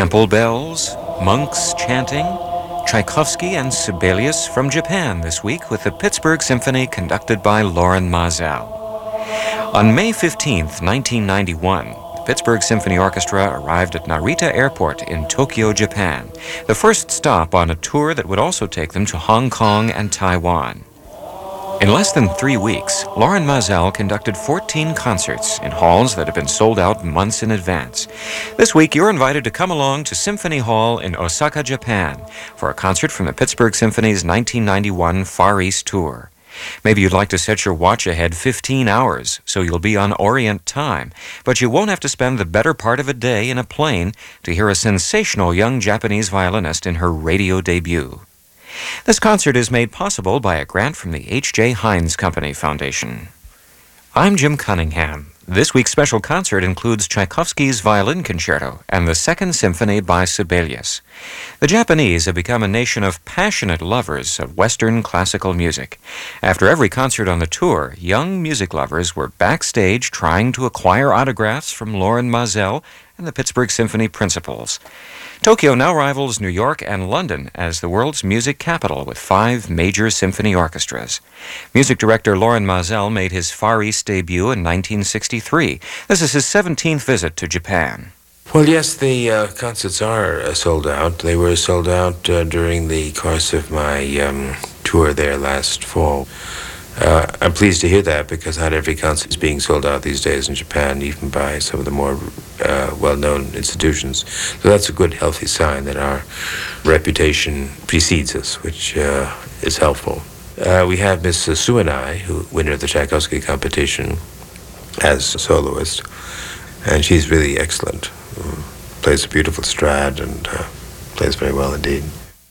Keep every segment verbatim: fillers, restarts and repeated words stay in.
Temple bells, monks chanting, Tchaikovsky and Sibelius from Japan this week with the Pittsburgh Symphony conducted by Loren Maazel. On May fifteenth, nineteen ninety-one, the Pittsburgh Symphony Orchestra arrived at Narita Airport in Tokyo, Japan, the first stop on a tour that would also take them to Hong Kong and Taiwan. In less than three weeks, Loren Maazel conducted fourteen concerts in halls that had been sold out months in advance. This week, you're invited to come along to Symphony Hall in Osaka, Japan, for a concert from the Pittsburgh Symphony's nineteen ninety-one Far East Tour. Maybe you'd like to set your watch ahead fifteen hours, so you'll be on Orient time, but you won't have to spend the better part of a day in a plane to hear a sensational young Japanese violinist in her radio debut. This concert is made possible by a grant from the H J Heinz Company Foundation. I'm Jim Cunningham. This week's special concert includes Tchaikovsky's Violin Concerto and the Second Symphony by Sibelius. The Japanese have become a nation of passionate lovers of Western classical music. After every concert on the tour, young music lovers were backstage trying to acquire autographs from Loren Maazel and the Pittsburgh Symphony principals. Tokyo now rivals New York and London as the world's music capital with five major symphony orchestras. Music director Loren Maazel made his Far East debut in nineteen sixty-three. This is his seventeenth visit to Japan. Well, yes, the uh, concerts are uh, sold out. They were sold out uh, during the course of my um, tour there last fall. Uh, I'm pleased to hear that because not every concert is being sold out these days in Japan, even by some of the more uh, well-known institutions. So that's a good, healthy sign that our reputation precedes us, which uh, is helpful. Uh, we have Miss Suanai, who winner of the Tchaikovsky competition, as a soloist, and she's really excellent. Um, plays a beautiful strad and uh, plays very well indeed.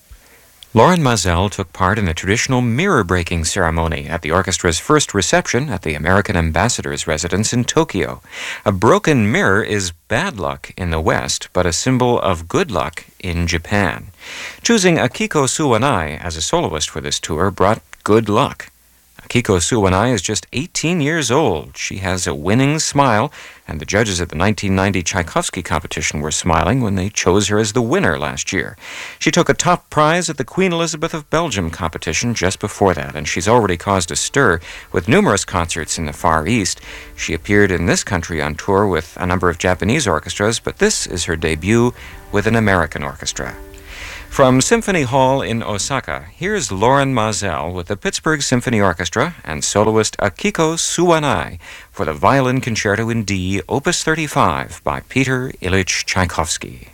Loren Maazel took part in the traditional mirror-breaking ceremony at the orchestra's first reception at the American ambassador's residence in Tokyo. A broken mirror is bad luck in the West, but a symbol of good luck in Japan. Choosing Akiko Suwanai as a soloist for this tour brought good luck. Akiko Suwanai is just eighteen years old. She has a winning smile, and the judges at the nineteen ninety Tchaikovsky competition were smiling when they chose her as the winner last year. She took a top prize at the Queen Elizabeth of Belgium competition just before that, and she's already caused a stir with numerous concerts in the Far East. She appeared in this country on tour with a number of Japanese orchestras, but this is her debut with an American orchestra. From Symphony Hall in Osaka, here's Loren Maazel with the Pittsburgh Symphony Orchestra and soloist Akiko Suwanai for the Violin Concerto in D, Opus thirty-five by Peter Ilyich Tchaikovsky.